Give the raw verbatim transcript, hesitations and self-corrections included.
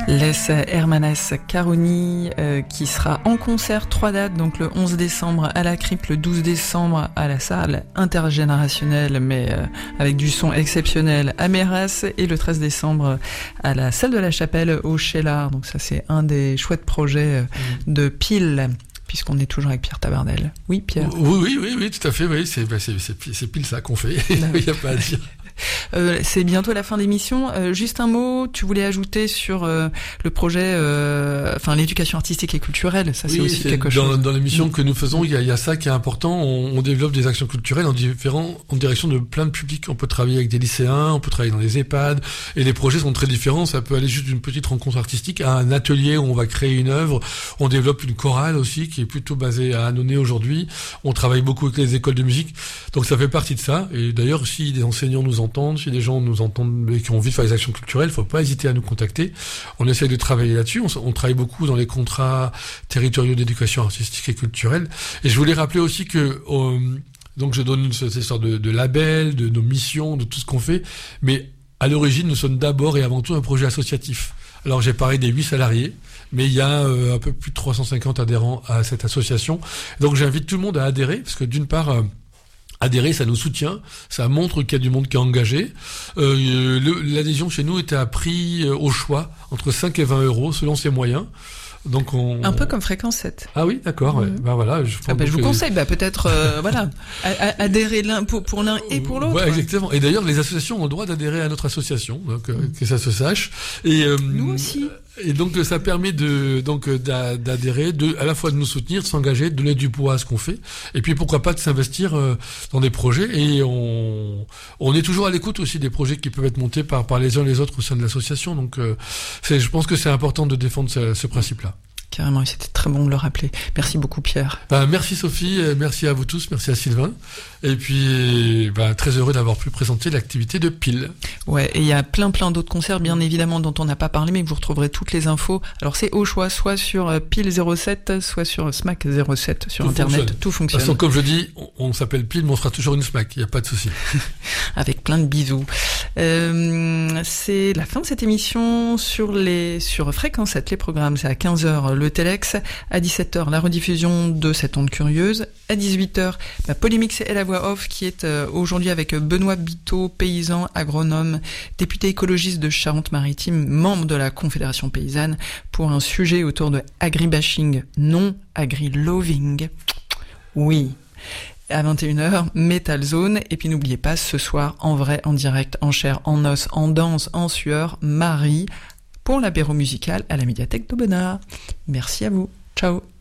Les Hermanes Caroni euh, qui sera en concert, trois dates, donc le onze décembre à la Crypte, le douze décembre à la salle intergénérationnelle mais euh, avec du son exceptionnel à Méras, et le treize décembre à la salle de la Chapelle au Cheylard. Donc ça c'est un des chouettes projets euh, de Pile, puisqu'on est toujours avec Pierre Tabardel. Oui, Pierre. Oui, oui, oui, oui, tout à fait. Oui, c'est, bah, c'est, c'est, c'est pile ça qu'on fait. Il n'y a pas à dire. Euh, c'est bientôt la fin d'émission. Euh, juste un mot, tu voulais ajouter sur euh, le projet, euh, enfin l'éducation artistique et culturelle. Ça, oui, c'est aussi c'est quelque dans, chose. Dans l'émission que nous faisons, il y a, il y a ça qui est important. On, on développe des actions culturelles en différents, en direction de plein de publics. On peut travailler avec des lycéens, on peut travailler dans les EHPAD, et les projets sont très différents. Ça peut aller juste d'une petite rencontre artistique à un atelier où on va créer une œuvre. On développe une chorale aussi qui est plutôt basée à Annonay aujourd'hui. On travaille beaucoup avec les écoles de musique, donc ça fait partie de ça. Et d'ailleurs, si des enseignants nous entendent, si des gens nous entendent et qui ont envie de faire des actions culturelles, il ne faut pas hésiter à nous contacter. On essaie de travailler là-dessus. On, on travaille beaucoup dans les contrats territoriaux d'éducation artistique et culturelle. Et je voulais rappeler aussi que euh, donc je donne cette sorte de, de label, de nos missions, de tout ce qu'on fait. Mais à l'origine, nous sommes d'abord et avant tout un projet associatif. Alors j'ai parlé des huit salariés, mais il y a euh, un peu plus de trois cent cinquante adhérents à cette association. Donc j'invite tout le monde à adhérer, parce que d'une part, euh, adhérer, ça nous soutient, ça montre qu'il y a du monde qui est engagé. Euh, le, l'adhésion chez nous était à prix euh, au choix, entre cinq et vingt euros, selon ses moyens. Donc on... Un peu comme Fréquence sept. Ah oui, d'accord. Ouais. Mmh. Ben voilà, je, ah ben je vous que... conseille, bah peut-être euh, voilà, adhérer l'un pour, pour l'un et pour l'autre. Ouais, exactement. Et d'ailleurs, les associations ont le droit d'adhérer à notre association, donc euh, que ça se sache. Et euh, nous aussi. Et donc ça permet de donc d'adhérer, de à la fois de nous soutenir, de s'engager, de donner du poids à ce qu'on fait, et puis pourquoi pas de s'investir euh, dans des projets. Et on on est toujours à l'écoute aussi des projets qui peuvent être montés par par les uns et les autres au sein de l'association. Donc euh, c'est, je pense que c'est important de défendre ce, ce principe-là. Carrément, et c'était très bon de le rappeler. Merci beaucoup Pierre. Bah, merci Sophie, merci à vous tous, merci à Sylvain. Et puis, bah, très heureux d'avoir pu présenter l'activité de Pile. Ouais, et il y a plein plein d'autres concerts, bien évidemment, dont on n'a pas parlé, mais que vous retrouverez toutes les infos. Alors c'est au choix, soit sur Pile zéro sept, soit sur Smack zéro sept, sur tout Internet, fonctionne. Tout fonctionne. De toute façon, comme je dis, on, on s'appelle Pile, mais on fera toujours une Smack, il n'y a pas de souci. Avec plein de bisous. Euh, c'est la fin de cette émission sur les sur Fréquence sept, les programmes, c'est à quinze heures le Telex, à dix-sept heures la rediffusion de cette onde curieuse, à dix-huit heures la Polémix et la voix off qui est euh, aujourd'hui avec Benoît Biteau, paysan, agronome, député écologiste de Charente-Maritime, membre de la Confédération paysanne, pour un sujet autour de agribashing, non agri-loving. Oui. À vingt et une heures, Metal Zone. Et puis n'oubliez pas, ce soir, en vrai, en direct, en chair, en os, en danse, en sueur, Marie, pour l'apéro musical à la médiathèque d'Aubenas. Merci à vous. Ciao.